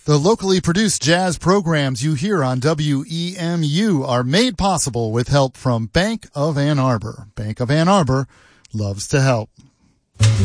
The locally produced jazz programs you hear on WEMU are made possible with help from Bank of Ann Arbor. Bank of Ann Arbor loves to help.